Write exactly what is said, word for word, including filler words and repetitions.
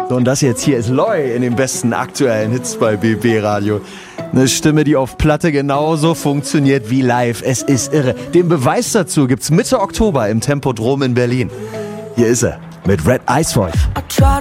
Und das jetzt hier ist Loy in den besten aktuellen Hits bei B B Radio. Eine Stimme, die auf Platte genauso funktioniert wie live. Es ist irre. Den Beweis dazu gibt's Mitte Oktober im Tempodrom in Berlin. Hier ist er mit Red Ice Wolf.